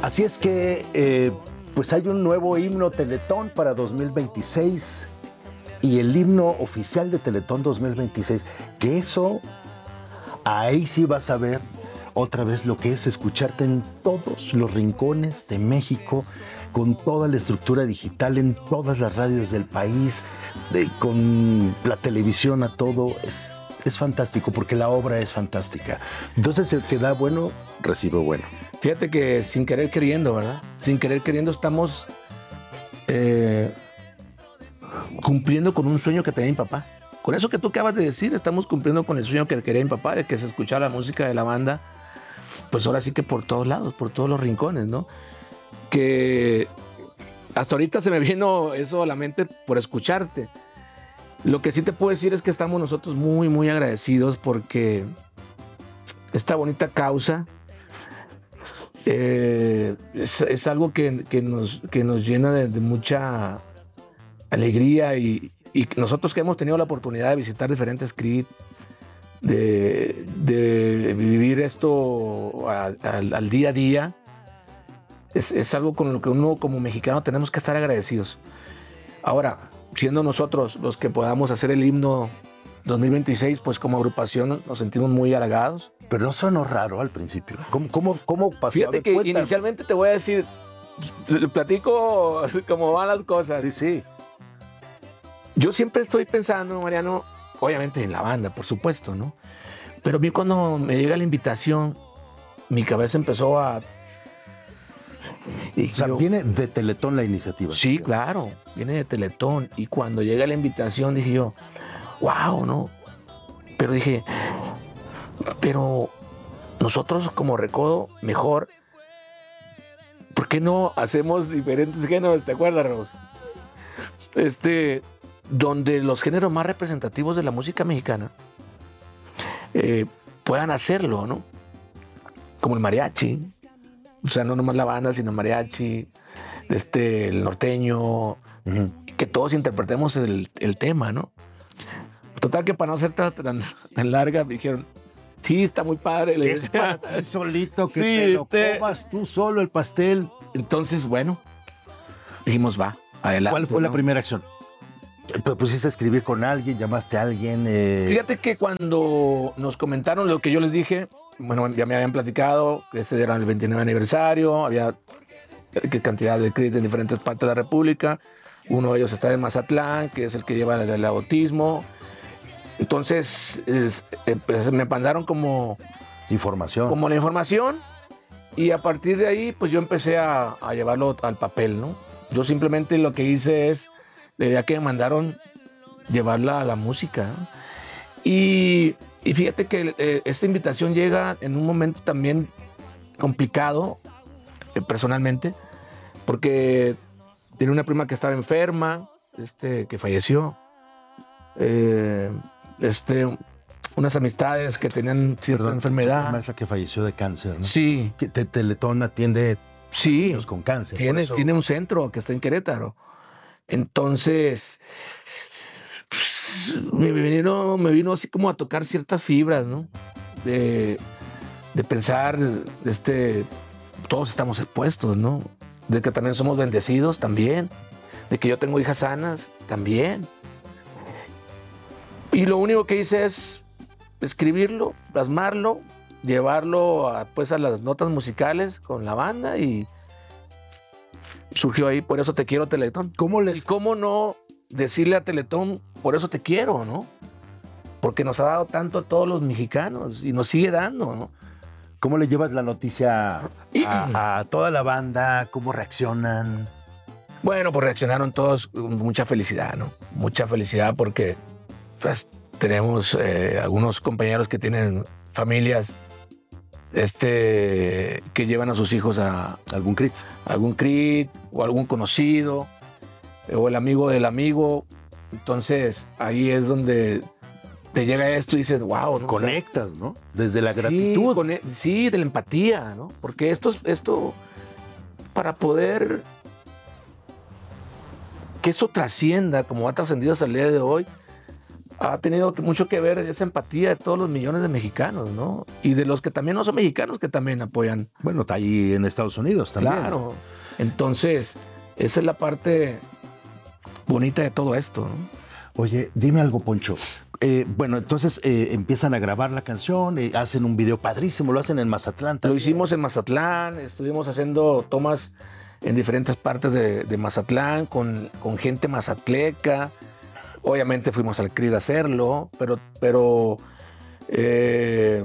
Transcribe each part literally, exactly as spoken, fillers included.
Así es que, eh, pues hay un nuevo himno Teletón para dos mil veintiséis y el himno oficial de Teletón dos mil veintiséis, que eso, ahí sí vas a ver otra vez lo que es escucharte en todos los rincones de México, con toda la estructura digital en todas las radios del país, de, con la televisión a todo. Es, es fantástico porque la obra es fantástica. Entonces el que da bueno, recibe bueno. Fíjate que sin querer queriendo, ¿verdad? Sin querer queriendo estamos eh, cumpliendo con un sueño que tenía mi papá. Con eso que tú acabas de decir, estamos cumpliendo con el sueño que quería mi papá, de que se escuchara la música de la banda, pues ahora sí que por todos lados, por todos los rincones, ¿no? Que hasta ahorita se me vino eso a la mente por escucharte. Lo que sí te puedo decir es que estamos nosotros muy, muy agradecidos porque esta bonita causa eh, es, es algo que, que, nos, que nos llena de, de mucha alegría y, y nosotros que hemos tenido la oportunidad de visitar diferentes C R I T, de, de vivir esto a, a, al día a día, es, es algo con lo que uno como mexicano tenemos que estar agradecidos. Ahora, siendo nosotros los que podamos hacer el himno dos mil veintiséis, pues como agrupación nos sentimos muy halagados. Pero no sonó raro al principio. ¿Cómo, cómo, cómo pasó? Fíjate que cuéntame. Inicialmente te voy a decir, platico cómo van las cosas. Sí, sí. Yo siempre estoy pensando, Mariano, obviamente en la banda, por supuesto, ¿no? Pero a mí cuando me llega la invitación, mi cabeza empezó a... Y o sea, yo, viene de Teletón la iniciativa. Sí, claro, viene de Teletón. Y cuando llega la invitación dije yo, wow, ¿no? Pero dije, pero nosotros como Recodo, mejor, ¿por qué no hacemos diferentes géneros? ¿Te acuerdas, Rose? Este, donde los géneros más representativos de la música mexicana eh, puedan hacerlo, ¿no? Como el mariachi. O sea, no nomás la banda, sino mariachi, este, el norteño, uh-huh. Que todos interpretemos el, el tema, ¿no? Total que para no ser tan, tan, tan larga, me dijeron, sí, está muy padre. Que es para ti solito, que sí, te lo te... comas tú solo el pastel. Entonces, bueno, dijimos, va, adelante. ¿Cuál fue ¿no? la primera acción? ¿Te pusiste a escribir con alguien? ¿Llamaste a alguien? Eh... Fíjate que cuando nos comentaron lo que yo les dije, bueno, ya me habían platicado que ese era el veintinueve aniversario, había cantidad de C R I T en diferentes partes de la República. Uno de ellos está en Mazatlán, que es el que lleva el, el autismo. Entonces, es, pues, me mandaron como... Información. Como la información. Y a partir de ahí, pues yo empecé a, a llevarlo al papel, ¿no? Yo simplemente lo que hice es, la idea que me mandaron, llevarla a la música, ¿no? Y... Y fíjate que eh, esta invitación llega en un momento también complicado, eh, personalmente, porque tenía una prima que estaba enferma, este, que falleció, eh, este, unas amistades que tenían cierta Perdón, enfermedad. Tu es la que falleció de cáncer, ¿no? Sí. Que te, Teletón atiende sí. niños con cáncer. Tiene, eso... tiene un centro que está en Querétaro. Entonces... Me vino, me vino así como a tocar ciertas fibras, ¿no? De, de pensar, este, todos estamos expuestos, ¿no? De que también somos bendecidos, también. De que yo tengo hijas sanas, también. Y lo único que hice es escribirlo, plasmarlo, llevarlo a, pues, a las notas musicales con la banda y surgió ahí, por eso te quiero, Teletón. ¿Cómo les... ¿Y cómo no decirle a Teletón, por eso te quiero, ¿no? Porque nos ha dado tanto a todos los mexicanos y nos sigue dando, ¿no? ¿Cómo le llevas la noticia a, a toda la banda? ¿Cómo reaccionan? Bueno, pues reaccionaron todos con mucha felicidad, ¿no? Mucha felicidad porque pues, tenemos eh, algunos compañeros que tienen familias este, que llevan a sus hijos a... ¿Algún C R I T? Algún C R I T o algún conocido o el amigo del amigo. Entonces, ahí es donde te llega esto y dices, wow, ¿no? Conectas, ¿no? Desde la gratitud. Sí, con, sí, de la empatía, ¿no? Porque esto, esto, para poder que esto trascienda, como ha trascendido hasta el día de hoy, ha tenido mucho que ver esa empatía de todos los millones de mexicanos, ¿no? Y de los que también no son mexicanos, que también apoyan. Bueno, está ahí en Estados Unidos también. Claro. Entonces, esa es la parte bonita de todo esto, ¿no? Oye, dime algo, Poncho. Eh, bueno, entonces eh, empiezan a grabar la canción, eh, hacen un video padrísimo, lo hacen en Mazatlán también. Lo hicimos en Mazatlán, estuvimos haciendo tomas en diferentes partes de, de Mazatlán con, con gente mazatleca. Obviamente fuimos al C R I D a hacerlo, pero, pero eh,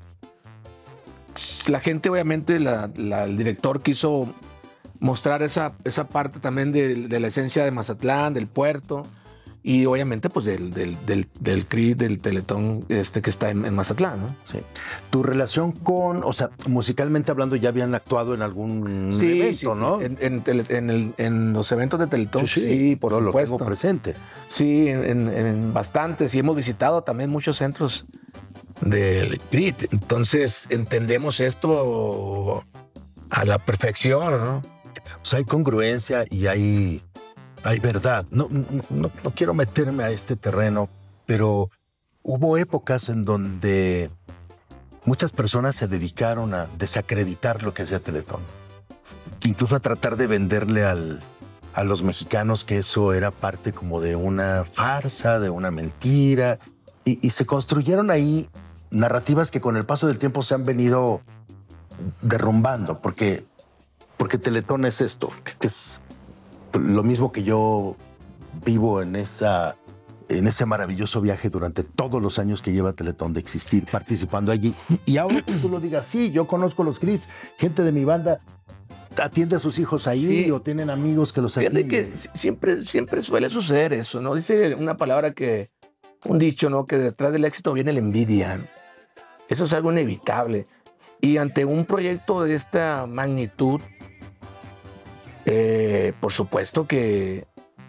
la gente, obviamente, la, la, el director quiso mostrar esa, esa parte también de, de la esencia de Mazatlán, del puerto, y obviamente pues del, del, del, del C R I D, del Teletón este, que está en, en Mazatlán, ¿no? Sí. Tu relación con, o sea, musicalmente hablando, ya habían actuado en algún sí, evento, sí, ¿no? En, en, tele, en, el, en los eventos de Teletón, sí, sí, sí por no, supuesto. Lo tengo presente. Sí, en, en bastantes, y hemos visitado también muchos centros del C R I D. Entonces entendemos esto a la perfección, ¿no? O sea, hay congruencia y hay, hay verdad. No, no, no quiero meterme a este terreno, pero hubo épocas en donde muchas personas se dedicaron a desacreditar lo que hacía Teletón. Incluso a tratar de venderle al, a los mexicanos que eso era parte como de una farsa, de una mentira. Y, y se construyeron ahí narrativas que con el paso del tiempo se han venido derrumbando, porque, porque Teletón es esto, que es lo mismo que yo vivo en, esa, en ese maravilloso viaje durante todos los años que lleva Teletón de existir, participando allí. Y ahora que tú lo digas, sí, yo conozco los C R I Ds, gente de mi banda atiende a sus hijos ahí, sí, o tienen amigos que los atienden. Fíjate que siempre, siempre suele suceder eso, ¿no? Dice una palabra que, un dicho, ¿no? Que detrás del éxito viene la envidia, ¿no? Eso es algo inevitable. Y ante un proyecto de esta magnitud, eh, por supuesto que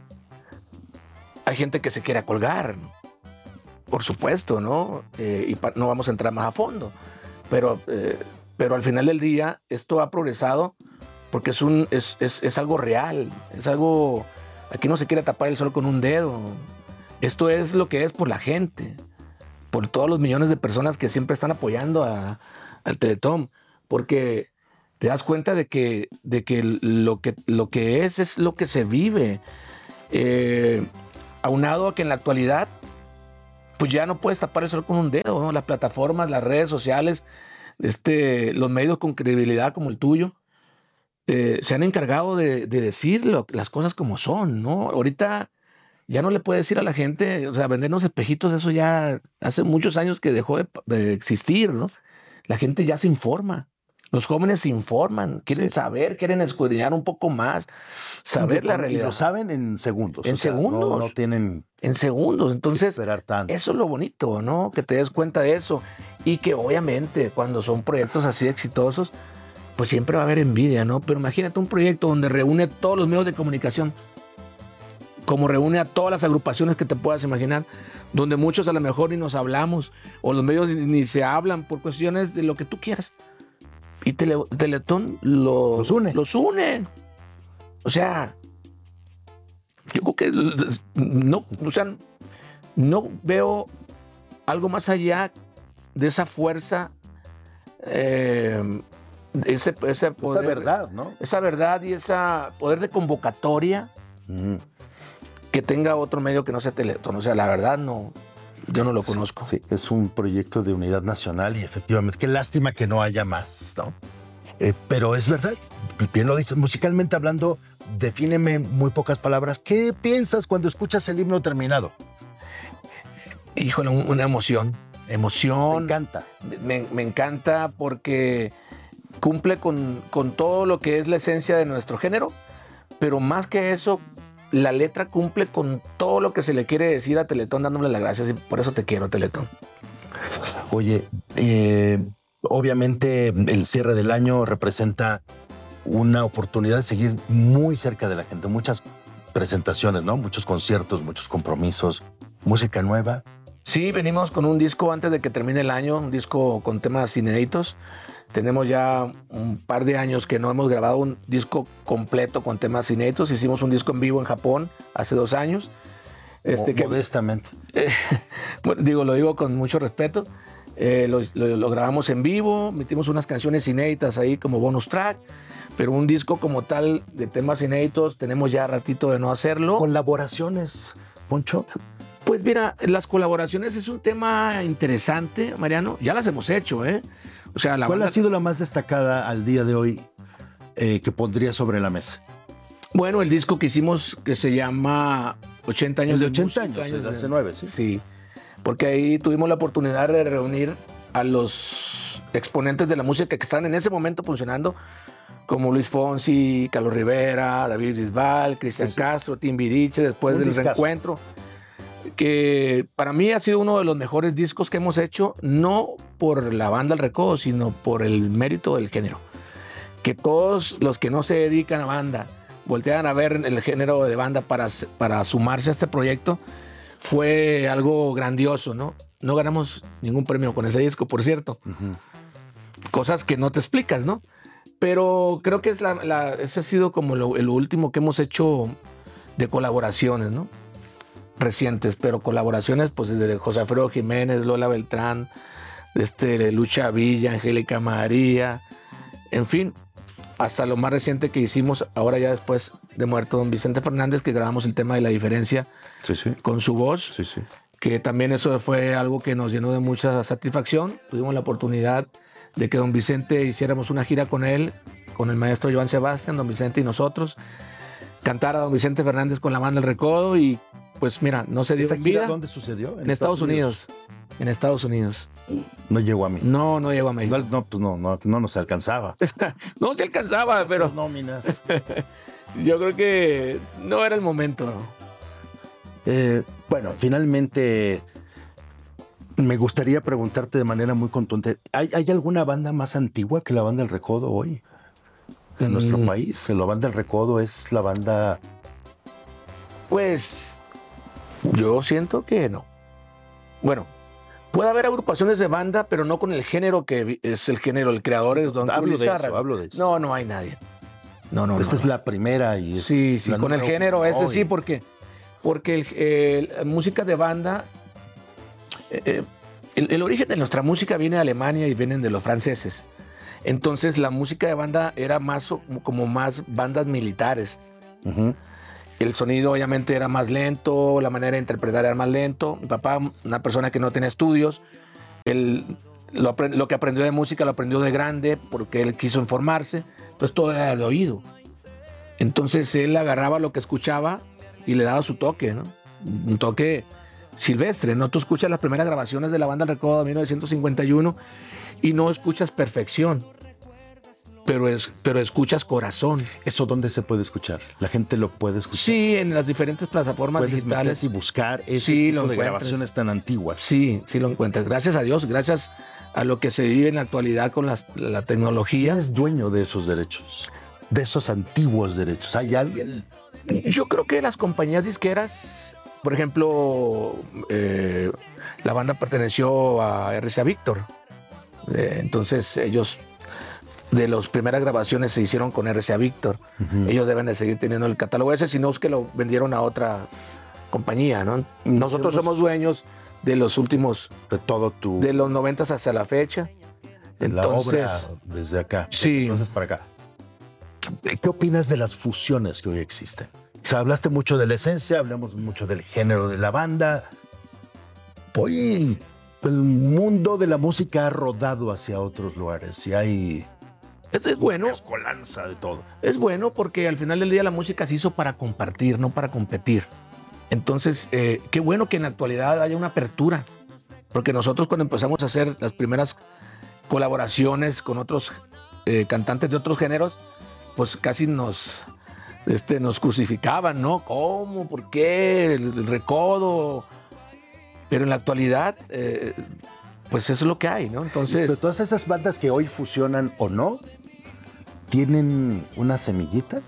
hay gente que se quiera colgar, ¿no? Por supuesto, ¿no? Eh, y pa- no vamos a entrar más a fondo. Pero, eh, pero al final del día, esto ha progresado porque es, un, es, es, es algo real. Es algo... Aquí no se quiere tapar el sol con un dedo. Esto es lo que es por la gente, por todos los millones de personas que siempre están apoyando a, al Teletón, porque te das cuenta de que, de que, lo, que lo que es es lo que se vive. Eh, aunado a que en la actualidad pues ya no puedes tapar el sol con un dedo, ¿no? Las plataformas, las redes sociales, este, los medios con credibilidad como el tuyo, eh, se han encargado de, de decir lo, las cosas como son, ¿no? Ahorita ya no le puedes decir a la gente, o sea, vendernos espejitos, eso ya hace muchos años que dejó de, de existir, ¿no? La gente ya se informa. Los jóvenes se informan, quieren sí. saber, quieren escudriñar un poco más, saber y, la realidad. Y lo saben en segundos. En o sea, segundos. No, no tienen en segundos. Entonces, que esperar tanto. Eso es lo bonito, ¿no? Que te des cuenta de eso. Y que obviamente cuando son proyectos así exitosos, pues siempre va a haber envidia, ¿no? Pero imagínate un proyecto donde reúne todos los medios de comunicación, como reúne a todas las agrupaciones que te puedas imaginar, donde muchos a lo mejor ni nos hablamos, o los medios ni, ni se hablan por cuestiones de lo que tú quieras. Y Tele, Teletón los, los une. Los une. O sea, yo creo que no, o sea, no veo algo más allá de esa fuerza, eh, ese, ese poder, esa verdad, ¿no? Esa verdad y ese poder de convocatoria mm. que tenga otro medio que no sea Teletón. O sea, la verdad no. Yo no lo conozco. Sí, sí, es un proyecto de unidad nacional y efectivamente, qué lástima que no haya más, ¿no? Eh, pero es verdad, bien lo dices, musicalmente hablando, defíneme en muy pocas palabras, ¿qué piensas cuando escuchas el himno terminado? Híjole, una emoción, emoción. Me encanta. Me, me encanta porque cumple con, con todo lo que es la esencia de nuestro género, pero más que eso, la letra cumple con todo lo que se le quiere decir a Teletón, dándole las gracias, y por eso te quiero, Teletón. Oye, eh, obviamente el cierre del año representa una oportunidad de seguir muy cerca de la gente, muchas presentaciones, ¿no? Muchos conciertos, muchos compromisos, música nueva. Sí, venimos con un disco antes de que termine el año, un disco con temas inéditos. Tenemos ya un par de años que no hemos grabado un disco completo con temas inéditos. Hicimos un disco en vivo en Japón hace dos años. Este, que, modestamente. Eh, bueno, digo, lo digo con mucho respeto. Eh, lo, lo, lo grabamos en vivo, metimos unas canciones inéditas ahí como bonus track, pero un disco como tal de temas inéditos tenemos ya ratito de no hacerlo. ¿Colaboraciones, Poncho? Pues mira, las colaboraciones es un tema interesante, Mariano. Ya las hemos hecho, ¿eh? O sea, la ¿Cuál banda... ha sido la más destacada al día de hoy eh, que pondría sobre la mesa? Bueno, el disco que hicimos que se llama ochenta años El de de ochenta música, años, de... hace nueve, ¿sí? Sí, porque ahí tuvimos la oportunidad de reunir a los exponentes de la música que están en ese momento funcionando, como Luis Fonsi, Carlos Rivera, David Bisbal, Cristian Eso. Castro, Timbiriche, después Un del discazo. reencuentro, que para mí ha sido uno de los mejores discos que hemos hecho, no por la banda El Recodo, sino por el mérito del género. Que todos los que no se dedican a banda voltean a ver el género de banda para, para sumarse a este proyecto, fue algo grandioso, ¿no? No ganamos ningún premio con ese disco, por cierto. Uh-huh. Cosas que no te explicas, ¿no? Pero creo que es la, la, ese ha sido como lo, el último que hemos hecho de colaboraciones, ¿no? Recientes, pero colaboraciones pues desde José Alfredo Jiménez, Lola Beltrán, este, Lucha Villa, Angélica María, en fin, hasta lo más reciente que hicimos, ahora ya después de muerto don Vicente Fernández, que grabamos el tema de La Diferencia Sí, sí. con su voz, Sí, sí. que también eso fue algo que nos llenó de mucha satisfacción. Tuvimos la oportunidad de que don Vicente hiciéramos una gira con él, con el maestro Joan Sebastián, don Vicente y nosotros, cantar a don Vicente Fernández con la banda El Recodo y pues mira, no se dio ¿Esa en gira vida. dónde sucedió? En Estados Unidos. En Estados Unidos. No llegó a mí. No, no llegó a México. No, no, pues no, no, no nos alcanzaba. No se alcanzaba, pero Nóminas. yo creo que no era el momento, ¿no? Eh, bueno, finalmente me gustaría preguntarte de manera muy contundente, ¿hay, ¿hay alguna banda más antigua que la banda El Recodo hoy en nuestro Mm. país? La banda El Recodo es la banda... Pues yo siento que no. Bueno, puede haber agrupaciones de banda, pero no con el género que es el género, el creador es Don Hablo Cruz de Lizárraga. eso, hablo de eso. No, no hay nadie. No, no, Esta no, es no. la primera y es Sí, sí, la con el número género uno este hoy. sí, porque, porque el, el- la música de banda, eh, eh, el, el origen de nuestra música viene de Alemania y vienen de los franceses. Entonces la música de banda era más o- como más bandas militares. Ujú. El sonido obviamente era más lento, la manera de interpretar era más lento. Mi papá, una persona que no tenía estudios, él lo, apre- lo que aprendió de música lo aprendió de grande porque él quiso informarse. Entonces todo era de oído. Entonces él agarraba lo que escuchaba y le daba su toque, ¿no? Un toque silvestre, ¿no? Tú escuchas las primeras grabaciones de la banda El Recodo de mil novecientos cincuenta y uno y no escuchas perfección, pero, es, pero escuchas corazón. ¿Eso dónde se puede escuchar? La gente lo puede escuchar. Sí, en las diferentes plataformas Puedes digitales. meterte y buscar ese Sí, lo tipo de encuentras. grabaciones tan antiguas. Sí, sí lo encuentras. Gracias a Dios, gracias a lo que se vive en la actualidad con las- la tecnología. ¿Quién es dueño de esos derechos? De esos antiguos derechos. ¿Hay alguien? Yo creo que las compañías disqueras, por ejemplo, eh, la banda perteneció a R C A Víctor. Eh, entonces ellos, de las primeras grabaciones se hicieron con R C A Víctor. Ujú. Ellos deben de seguir teniendo el catálogo ese, si no es que lo vendieron a otra compañía, ¿no? Nosotros somos dueños de los últimos, De todo tu... de los noventas hasta la fecha. de la obra desde acá. Sí. Entonces para acá. ¿Qué opinas de las fusiones que hoy existen? O sea, hablaste mucho de la esencia, hablamos mucho del género de la banda. Hoy el mundo de la música ha rodado hacia otros lugares y hay Es, es bueno, mezcolanza de todo. es bueno porque al final del día la música se hizo para compartir, no para competir. Entonces, eh, qué bueno que en la actualidad haya una apertura, porque nosotros cuando empezamos a hacer las primeras colaboraciones con otros eh, cantantes de otros géneros, pues casi nos, este, nos crucificaban, ¿no? ¿Cómo? ¿Por qué? El, el recodo. Pero en la actualidad, eh, pues eso es lo que hay, ¿no? Entonces, Pero todas esas bandas que hoy fusionan o no, tienen una semillita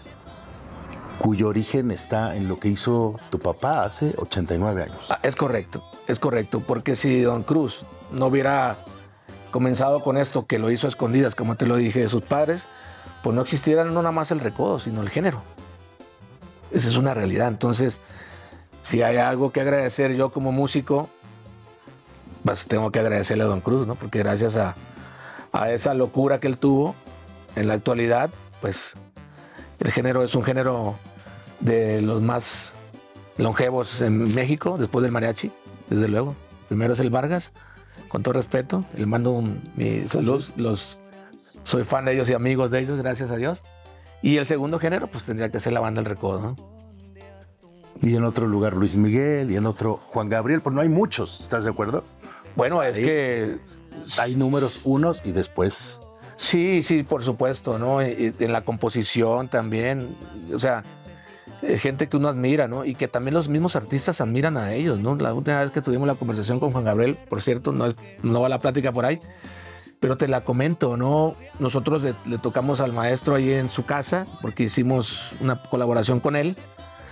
cuyo origen está en lo que hizo tu papá hace ochenta y nueve años. ah, es correcto, es correcto, porque si Don Cruz no hubiera comenzado con esto, que lo hizo a escondidas, como te lo dije, de sus padres, pues no existiera no nada más el recodo, sino el género. Esa es una realidad. Entonces, si hay algo que agradecer yo como músico, pues tengo que agradecerle a Don Cruz, ¿no? Porque gracias a, a esa locura que él tuvo en la actualidad, pues el género es un género de los más longevos en México, después del mariachi, desde luego. Primero es el Vargas, con todo respeto, le mando un, mis saludos, los, soy fan de ellos y amigos de ellos, gracias a Dios. Y el segundo género, pues tendría que ser la banda El Recodo, ¿no? Y en otro lugar Luis Miguel, y en otro Juan Gabriel, pues no hay muchos, ¿estás de acuerdo? Bueno, es Ahí que... hay números unos y después... Sí, sí, por supuesto, ¿no? Y en la composición también, o sea, gente que uno admira, ¿no? Y que también los mismos artistas admiran a ellos, ¿no? La última vez que tuvimos la conversación con Juan Gabriel, por cierto, no, es, no va la plática por ahí, pero te la comento, ¿no? Nosotros le, le tocamos al maestro ahí en su casa, porque hicimos una colaboración con él,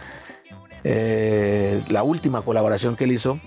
eh, la última colaboración que él hizo,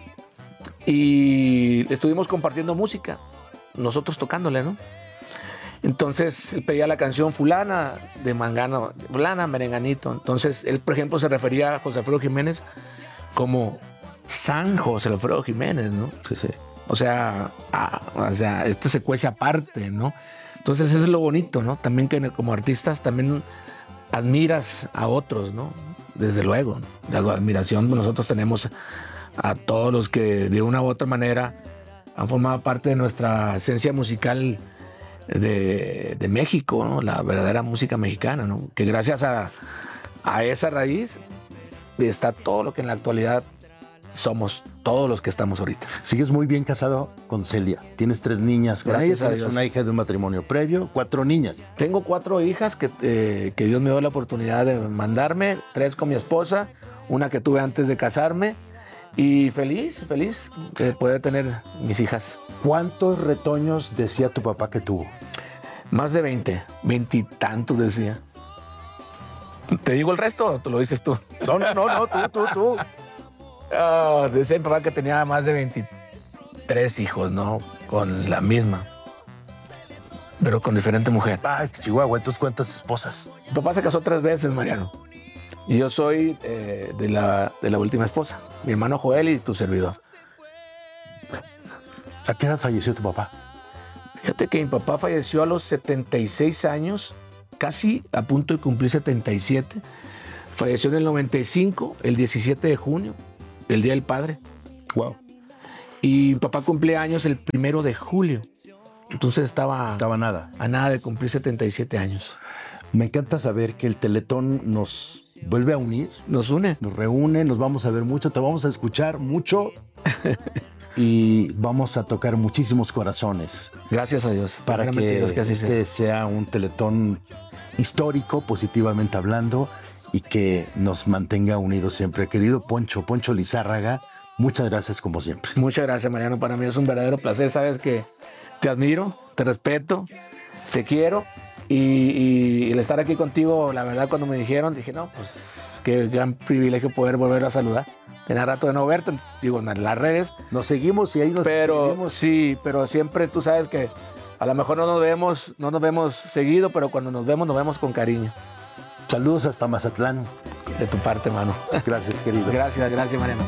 y estuvimos compartiendo música, nosotros tocándole, ¿no? Entonces él pedía la canción fulana de Mangano, fulana merenganito. Entonces él, por ejemplo, se refería a José Alfredo Jiménez como San José Alfredo Jiménez, ¿no? Sí, sí. O sea, ah, o sea, esto se cuece aparte, ¿no? Entonces eso es lo bonito, ¿no? También que como artistas también admiras a otros, ¿no? Desde luego, la admiración nosotros tenemos a todos los que de una u otra manera han formado parte de nuestra esencia musical de, de México, ¿no? La verdadera música mexicana, ¿no? Que gracias a, a esa raíz está todo lo que en la actualidad somos, todos los que estamos ahorita. Sigues muy bien casado con Celia. Tienes tres niñas con Gracias ella. a Tienes Dios. una hija de un matrimonio previo, cuatro niñas. Tengo cuatro hijas que, eh, que Dios me dio la oportunidad de mandarme, tres con mi esposa, una que tuve antes de casarme, y feliz, feliz de poder tener mis hijas. ¿Cuántos retoños decía tu papá que tuvo? Más de veinte, veintitantos decía. ¿Te digo el resto o te lo dices tú? No, no, no, no, tú, tú, tú. Oh, decía mi papá que tenía más de veintitrés hijos, ¿no? Con la misma, pero con diferente mujer. Ay, Chihuahua, entonces ¿cuántas esposas? Mi papá se casó tres veces, Mariano. Y yo soy eh, de, la, de la última esposa. Mi hermano Joel y tu servidor. ¿A qué edad falleció tu papá? Fíjate que mi papá falleció a los setenta y seis años, casi a punto de cumplir setenta y siete. Falleció en el noventa y cinco, el diecisiete de junio, el Día del Padre. Wow. Y mi papá cumple años el primero de julio. Entonces estaba, Estaba nada. a nada de cumplir setenta y siete años. Me encanta saber que el Teletón nos vuelve a unir, Nos une. nos reúne, nos vamos a ver mucho, te vamos a escuchar mucho y vamos a tocar muchísimos corazones Gracias a Dios. para que, Primeramente Dios, que así este sea un Teletón histórico, positivamente hablando, y que nos mantenga unidos siempre. Querido Poncho, Poncho Lizárraga, muchas gracias como siempre. Muchas gracias, Mariano. Para mí es un verdadero placer. Sabes que te admiro, te respeto, te quiero. Y, y el estar aquí contigo, la verdad, cuando me dijeron, dije, no, pues qué gran privilegio poder volver a saludar. Tenía rato de no verte, digo, en las redes. Nos seguimos y ahí nos Pero escribimos. sí, pero siempre tú sabes que a lo mejor no nos vemos, no nos vemos seguido, pero cuando nos vemos, nos vemos con cariño. Saludos hasta Mazatlán. De tu parte, mano. Gracias, querido. Gracias, gracias, Mariano.